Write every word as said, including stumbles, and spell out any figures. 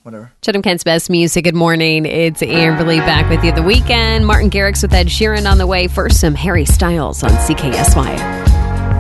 whatever. Chatham Kent's best music. Good morning. It's Amberly back with you. The weekend. Martin Garrix with Ed Sheeran on the way. First, some Harry Styles on C K S Y.